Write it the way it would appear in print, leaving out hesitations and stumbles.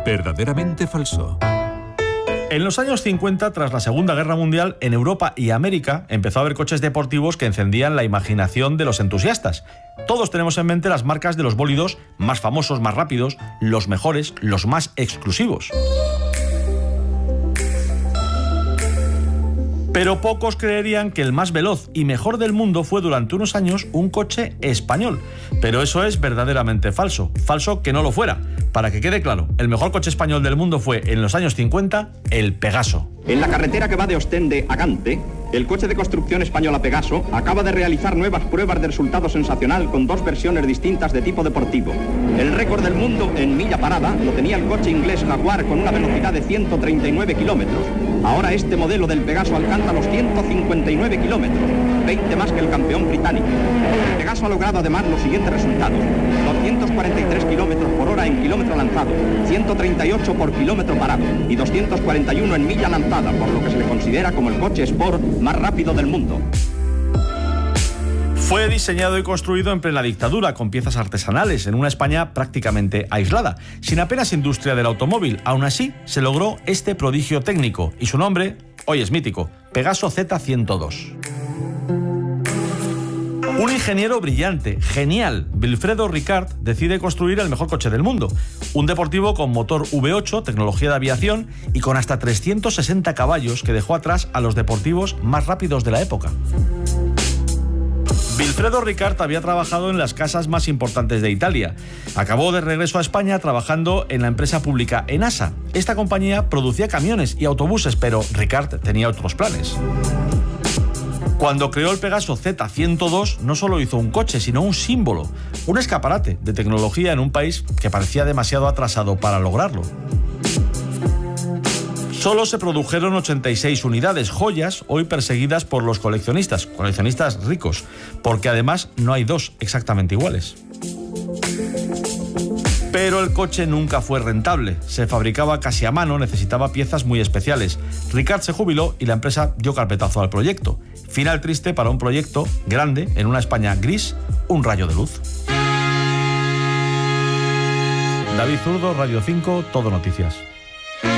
Verdaderamente falso. En los años 50, tras la Segunda Guerra Mundial, en Europa y América empezó a haber coches deportivos que encendían la imaginación de los entusiastas. Todos tenemos en mente las marcas de los bólidos más famosos, más rápidos, los mejores, los más exclusivos. Pero pocos creerían que el más veloz y mejor del mundo fue durante unos años un coche español. Pero eso es verdaderamente falso. Falso que no lo fuera. Para que quede claro, el mejor coche español del mundo fue, en los años 50, el Pegaso. En la carretera que va de Ostende a Gante, el coche de construcción española Pegaso acaba de realizar nuevas pruebas de resultado sensacional con 2 versiones distintas de tipo deportivo. El récord del mundo en milla parada lo tenía el coche inglés Jaguar con una velocidad de 139 kilómetros. Ahora este modelo del Pegaso alcanza los 159 kilómetros, 20 más que el campeón británico. El Pegaso ha logrado además los siguientes resultados: 243 kilómetros por hora en kilómetro lanzado, 138 por kilómetro parado y 241 en milla lanzada, por lo que se le considera como el coche sport más rápido del mundo. Fue diseñado y construido en plena dictadura, con piezas artesanales, en una España prácticamente aislada, sin apenas industria del automóvil. Aún así, se logró este prodigio técnico, y su nombre hoy es mítico: Pegaso Z102. Un ingeniero brillante, genial, Vilfredo Ricard, decide construir el mejor coche del mundo. Un deportivo con motor V8, tecnología de aviación y con hasta 360 caballos, que dejó atrás a los deportivos más rápidos de la época. Vilfredo Ricard había trabajado en las casas más importantes de Italia. Acabó de regreso a España trabajando en la empresa pública Enasa. Esta compañía producía camiones y autobuses, pero Ricard tenía otros planes. Cuando creó el Pegaso Z102, no solo hizo un coche, sino un símbolo, un escaparate de tecnología en un país que parecía demasiado atrasado para lograrlo. Solo se produjeron 86 unidades, joyas hoy perseguidas por los coleccionistas ricos, porque además no hay 2 exactamente iguales. Pero el coche nunca fue rentable, se fabricaba casi a mano, necesitaba piezas muy especiales. Ricard se jubiló y la empresa dio carpetazo al proyecto. Final triste para un proyecto grande en una España gris, un rayo de luz. David Zurdo, Radio 5, Todo Noticias.